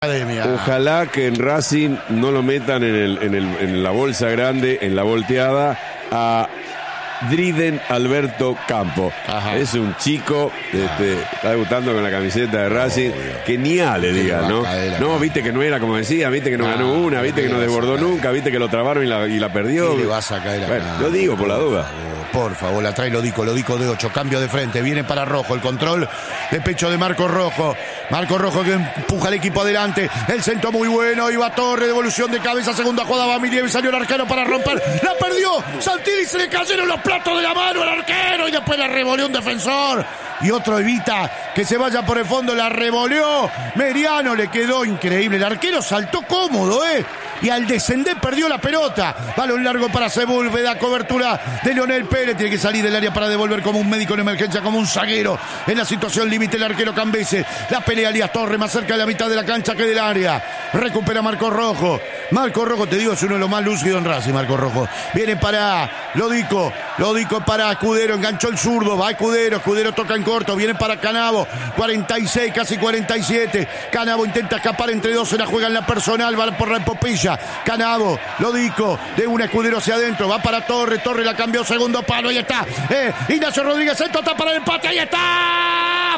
Academia. Ojalá que en Racing no lo metan en la bolsa grande, en la volteada, a Driden Alberto Campo. Ajá. Es un chico, está debutando con la camiseta de Racing, que ni a le diga, ¿no? No, viste que no era como decía, viste que no ganó una, viste que no desbordó nunca, viste que lo trabaron y la perdió. Le vas a caer acá. Bueno, lo digo por la duda. Por favor, la trae Lodico de 8, cambio de frente, viene para Rojo, el control de pecho de Marco Rojo que empuja al equipo adelante, el centro muy bueno, iba Torre, devolución de cabeza, segunda jugada, va Milievi, salió el arquero para romper, la perdió, Santilli, se le cayeron los platos de la mano al arquero y después la revoleó un defensor. Y otro evita que se vaya por el fondo, la revoleó. Meriano, le quedó increíble. El arquero saltó cómodo, y al descender perdió la pelota. Balón largo para Sepúlveda, cobertura de Leonel Pérez. Tiene que salir del área para devolver como un médico en emergencia, como un zaguero. En la situación límite el arquero Cambese. La pelea Elías Torres más cerca de la mitad de la cancha que del área. Recupera Marco Rojo. Marco Rojo, te digo, es uno de los más lúcidos en Racing, Marco Rojo. Viene para Lodico para Escudero, enganchó el zurdo, va Escudero toca en corto, viene para Canavo, 46, casi 47. Canavo intenta escapar entre dos, se la juega en la personal, va por la epopeya. Canavo, Lodico, de una Escudero hacia adentro, va para Torre la cambió, segundo palo, ahí está. Ignacio Rodríguez, el está para el empate, ahí está.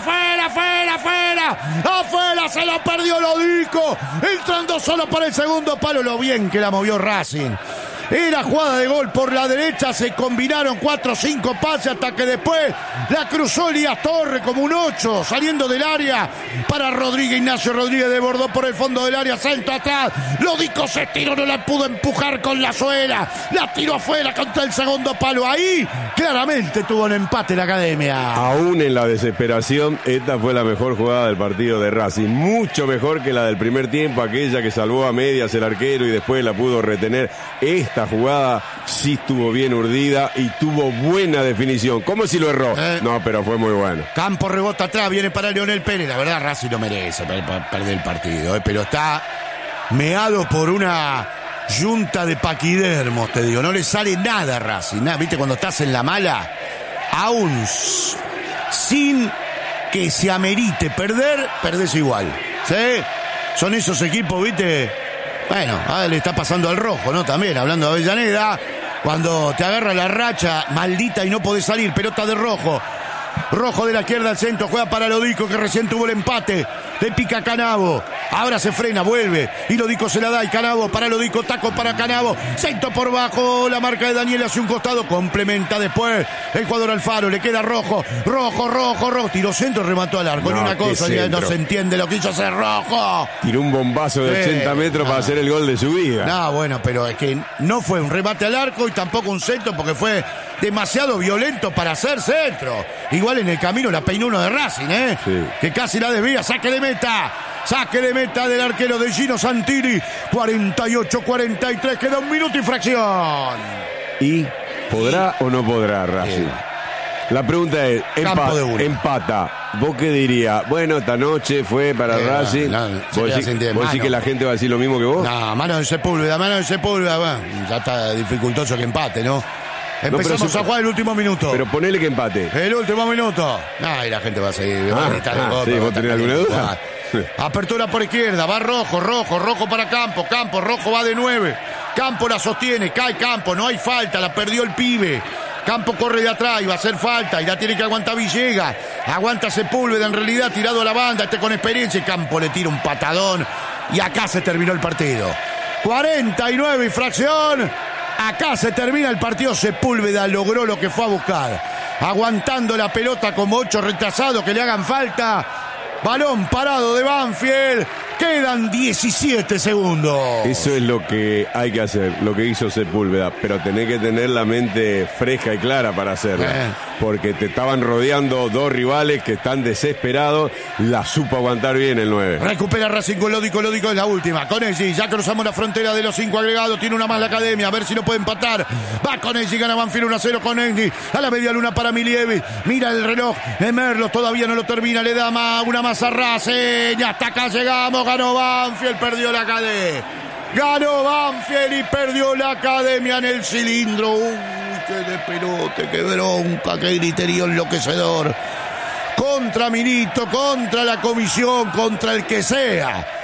Afuera, se lo perdió Lodico, entrando solo para el segundo palo, lo bien que la movió Racing. Era jugada de gol por la derecha, se combinaron 4 o 5 pases hasta que después la cruzó Elías Torre como un 8, saliendo del área para Rodríguez. Ignacio Rodríguez desbordó por el fondo del área, salto atrás, Lodico se tiró, no la pudo empujar con la suela, la tiró afuera contra el segundo palo. Ahí claramente tuvo un empate la Academia. Aún en la desesperación, esta fue la mejor jugada del partido de Racing, mucho mejor que la del primer tiempo, aquella que salvó a medias el arquero y después la pudo retener. Esta jugada sí estuvo bien urdida y tuvo buena definición. ¿Cómo si lo erró? No, pero fue muy bueno. Campo rebota atrás, viene para Leonel Pérez. La verdad, Racing no merece perder el partido, pero está meado por una yunta de paquidermos, te digo. No le sale nada a Racing. Nada. ¿Viste? Cuando estás en la mala, aún sin que se amerite perder, perdés igual. ¿Sí? Son esos equipos, ¿viste? Bueno, le está pasando al Rojo, ¿no? También, hablando de Avellaneda, cuando te agarra la racha maldita y no podés salir, pelota de Rojo. Rojo de la izquierda al centro, juega para Lodico, que recién tuvo el empate. Le pica Canavo, ahora se frena, vuelve, y Lodico se la da, y Canavo para Lodico, taco para Canavo, centro por bajo, la marca de Daniel hacia un costado, complementa después el jugador Alfaro, le queda Rojo, tiró centro, remató al arco, ni una cosa, ya no se entiende lo que hizo hacer Rojo. Tiró un bombazo de 80 metros para hacer el gol de su vida. No, bueno, pero es que no fue un remate al arco y tampoco un centro, porque fue demasiado violento para hacer centro. Igual en el camino la peinó uno de Racing, sí, que casi la desvía, saque de meta del arquero de Gino Santilli, 48-43, queda 1 minuto y fracción. ¿Y podrá o no podrá Racing? La pregunta es, empata. ¿Vos qué dirías? Bueno, esta noche fue para Racing. ¿Vos decís que la gente va a decir lo mismo que vos? No, mano de Sepúlveda. Bueno, ya está dificultoso que empate, ¿no? Empezamos a jugar el último minuto. Pero ponele que empate. El último minuto. Y la gente va a seguir. Sí, ¿vos tenés alguna duda? Apertura por izquierda, va Rojo para Campo, Rojo va de 9. Campo la sostiene, cae Campo, no hay falta, la perdió el pibe. Campo corre de atrás y va a hacer falta y la tiene que aguantar Villegas. Aguanta Sepúlveda, en realidad tirado a la banda, con experiencia, y Campo le tira un patadón y acá se terminó el partido. 49 y fracción. Acá se termina el partido. Sepúlveda logró lo que fue a buscar, aguantando la pelota como 8 retrasados que le hagan falta. Balón parado de Banfield. Quedan 17 segundos. Eso es lo que hay que hacer, lo que hizo Sepúlveda, pero tenés que tener la mente fresca y clara para hacerlo. Porque te estaban rodeando 2 rivales que están desesperados. La supo aguantar bien el 9. Recupera Racing con Lodico es la última. Conesi, ya cruzamos la frontera de los 5 agregados. Tiene una más la Academia, a ver si lo puede empatar. Va Conesi, gana Banfield 1-0 con Conesi. A la media luna para Milievi. Mira el reloj de Merlo, todavía no lo termina. Le da una más a Racing. Hasta acá llegamos. Ganó Banfield, perdió la Academia. Ganó Banfield y perdió la Academia en el cilindro. Qué de pelote, qué bronca, qué griterío enloquecedor. Contra Milito, contra la comisión, contra el que sea.